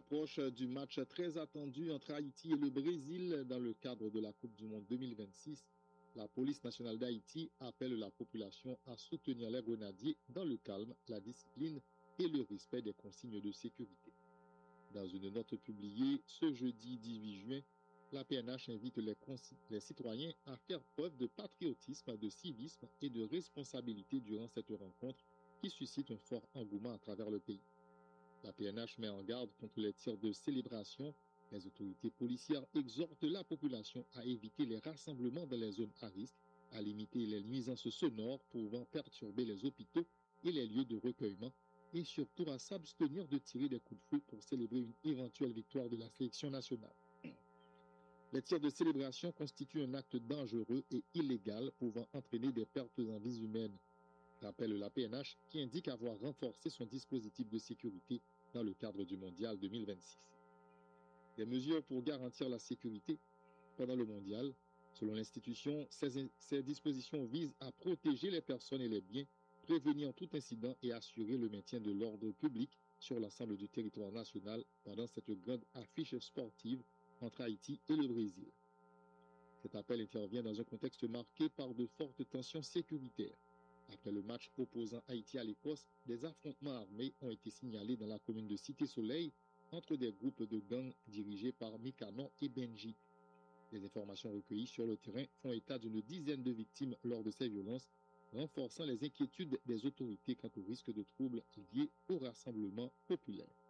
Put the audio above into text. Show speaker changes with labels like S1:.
S1: l'approche du match très attendu entre Haïti et le Brésil dans le cadre de la Coupe du Monde 2026, la police nationale d'Haïti appelle la population à soutenir les grenadiers dans le calme, la discipline et le respect des consignes de sécurité. Dans une note publiée ce jeudi 18 juin, la PNH invite les citoyens à faire preuve de patriotisme, de civisme et de responsabilité durant cette rencontre qui suscite un fort engouement à travers le pays. La PNH met en garde contre les tirs de célébration. Les autorités policières exhortent la population à éviter les rassemblements dans les zones à risque, à limiter les nuisances sonores pouvant perturber les hôpitaux et les lieux de recueillement, et surtout à s'abstenir de tirer des coups de feu pour célébrer une éventuelle victoire de la sélection nationale. Les tirs de célébration constituent un acte dangereux et illégal pouvant entraîner des pertes en vies humaines, rappelle la PNH qui indique avoir renforcé son dispositif de sécurité dans le cadre du Mondial 2026. Des mesures pour garantir la sécurité pendant le Mondial. Selon l'institution, ces dispositions visent à protéger les personnes et les biens, prévenir tout incident et assurer le maintien de l'ordre public sur l'ensemble du territoire national pendant cette grande affiche sportive entre Haïti et le Brésil. Cet appel intervient dans un contexte marqué par de fortes tensions sécuritaires. Après le match opposant Haïti à l'Écosse, des affrontements armés ont été signalés dans la commune de Cité-Soleil entre des groupes de gangs dirigés par Mikanon et Benji. Les informations recueillies sur le terrain font état d'une dizaine de victimes lors de ces violences, renforçant les inquiétudes des autorités quant au risque de troubles liés au rassemblement populaire.